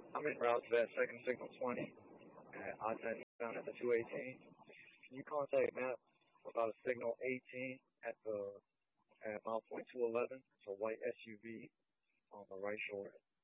I'm en route to that second signal 20 at I-10 down at the 218. Can you contact Matt about a signal 18 at mile point 211? It's a white SUV on the right shore.